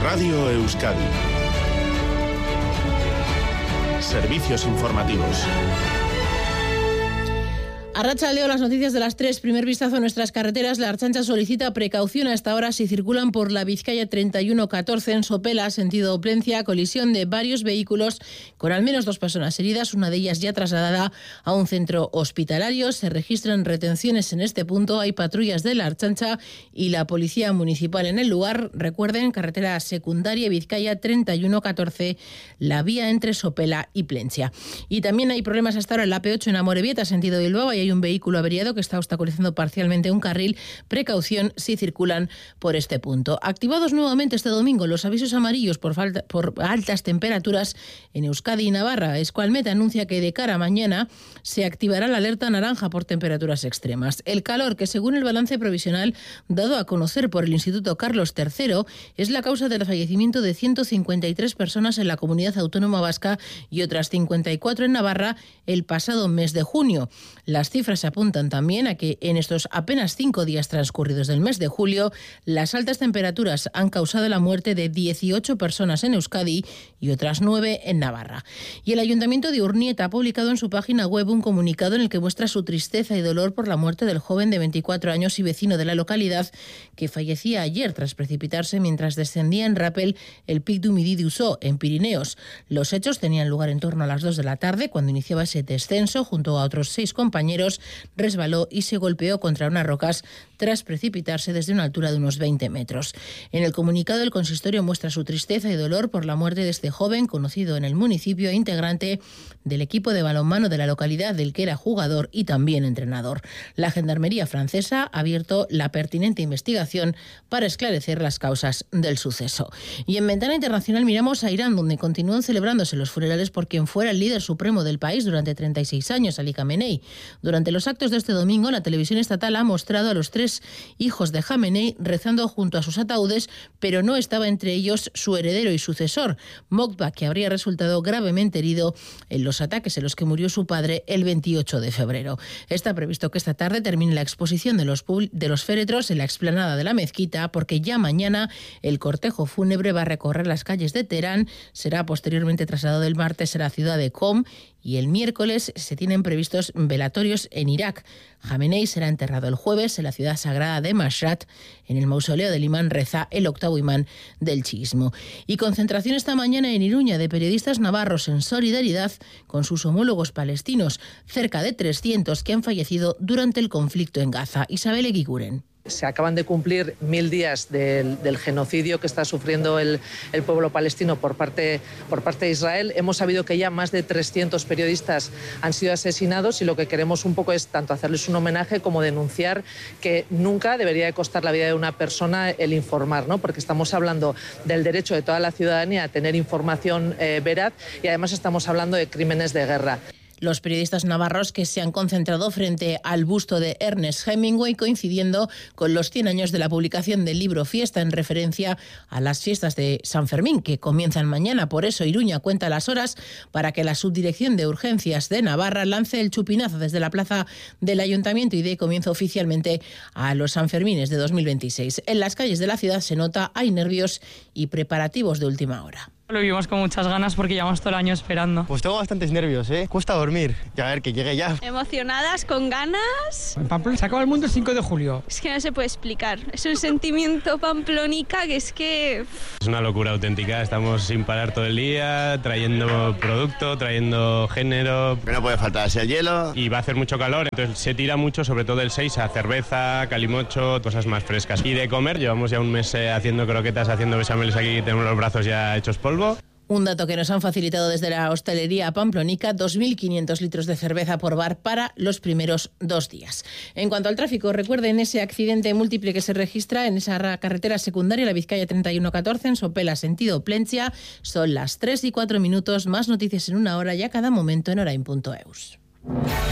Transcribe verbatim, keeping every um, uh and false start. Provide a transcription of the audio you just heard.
Radio Euskadi. Servicios informativos. Arratsaldeon, las noticias de las tres. Primer vistazo a nuestras carreteras. La Ertzaintza solicita precaución a esta hora si circulan por la Vizcaya treinta y uno catorce en Sopela, sentido Plencia. Colisión de varios vehículos con al menos dos personas heridas, una de ellas ya trasladada a un centro hospitalario. Se registran retenciones en este punto. Hay patrullas de la Ertzaintza y la Policía Municipal en el lugar. Recuerden, carretera secundaria Vizcaya treinta y uno catorce, la vía entre Sopela y Plencia. Y también hay problemas hasta ahora en la P ocho en Amorebieta, sentido Bilbao. Hay un vehículo averiado que está obstaculizando parcialmente un carril. Precaución si circulan por este punto. Activados nuevamente este domingo los avisos amarillos por, falta, por altas temperaturas en Euskadi y Navarra. Escualmet anuncia que de cara a mañana se activará la alerta naranja por temperaturas extremas. El calor, que según el balance provisional dado a conocer por el Instituto Carlos tercero, es la causa del fallecimiento de ciento cincuenta y tres personas en la comunidad autónoma vasca y otras cincuenta y cuatro en Navarra el pasado mes de junio. Las cifras apuntan también a que en estos apenas cinco días transcurridos del mes de julio, las altas temperaturas han causado la muerte de dieciocho personas en Euskadi y otras nueve en Navarra. Y el Ayuntamiento de Urnieta ha publicado en su página web un comunicado en el que muestra su tristeza y dolor por la muerte del joven de veinticuatro años y vecino de la localidad que fallecía ayer tras precipitarse mientras descendía en rappel el Pic du Midi d'Ussó, en Pirineos. Los hechos tenían lugar en torno a las dos de la tarde, cuando iniciaba ese descenso junto a otros seis compañeros. Resbaló y se golpeó contra unas rocas tras precipitarse desde una altura de unos veinte metros. En el comunicado, el consistorio muestra su tristeza y dolor por la muerte de este joven, conocido en el municipio e integrante del equipo de balonmano de la localidad del que era jugador y también entrenador. La Gendarmería francesa ha abierto la pertinente investigación para esclarecer las causas del suceso. Y en Ventana Internacional miramos a Irán, donde continúan celebrándose los funerales por quien fuera el líder supremo del país durante treinta y seis años, Ali Khamenei. Durante los actos de este domingo, la televisión estatal ha mostrado a los tres hijos de Khamenei rezando junto a sus ataúdes, pero no estaba entre ellos su heredero y sucesor, Mokba, que habría resultado gravemente herido en los ataques en los que murió su padre el veintiocho de febrero. Está previsto que esta tarde termine la exposición de los, de los féretros en la explanada de la mezquita, porque ya mañana el cortejo fúnebre va a recorrer las calles de Teherán, será posteriormente trasladado el martes a la ciudad de Qom y el miércoles se tienen previstos velatorios en Irak. Khamenei será enterrado el jueves en la ciudad sagrada de Mashhad, en el mausoleo del imán Reza, el octavo imán del chiismo. Y concentración esta mañana en Iruña de periodistas navarros en solidaridad con sus homólogos palestinos, cerca de trescientos que han fallecido durante el conflicto en Gaza. Isabel Eguiguren. Se acaban de cumplir mil días del, del genocidio que está sufriendo el, el pueblo palestino por parte, por parte de Israel. Hemos sabido que ya más de trescientos periodistas han sido asesinados y lo que queremos un poco es tanto hacerles un homenaje como denunciar que nunca debería de costar la vida de una persona el informar, ¿no? Porque estamos hablando del derecho de toda la ciudadanía a tener información eh, veraz y además estamos hablando de crímenes de guerra. Los periodistas navarros que se han concentrado frente al busto de Ernest Hemingway, coincidiendo con los cien años de la publicación del libro Fiesta, en referencia a las fiestas de San Fermín, que comienzan mañana. Por eso Iruña cuenta las horas para que la Subdirección de Urgencias de Navarra lance el chupinazo desde la plaza del Ayuntamiento y dé comienzo oficialmente a los Sanfermines de dos mil veintiséis. En las calles de la ciudad se nota, hay nervios y preparativos de última hora. Lo vivimos con muchas ganas porque llevamos todo el año esperando. Pues tengo bastantes nervios, ¿eh? Cuesta dormir. Y a ver, que llegue ya. Emocionadas, con ganas. En Pamplona se acaba el mundo el cinco de julio. Es que no se puede explicar. Es un sentimiento pamplonica que es que... Es una locura auténtica. Estamos sin parar todo el día, trayendo producto, trayendo género. Que no puede faltarse el hielo. Y va a hacer mucho calor, entonces se tira mucho, sobre todo el seis, a cerveza, calimocho, cosas más frescas. Y de comer, llevamos ya un mes eh, haciendo croquetas, haciendo bechameles aquí, tenemos los brazos ya hechos polvo. Un dato que nos han facilitado desde la hostelería pamplonica, dos mil quinientos litros de cerveza por bar para los primeros dos días. En cuanto al tráfico, recuerden ese accidente múltiple que se registra en esa carretera secundaria, la Vizcaya treinta y uno catorce, en Sopela, sentido Plencia. Son las tres y cuatro minutos, más noticias en una hora y a cada momento en orain punto eus.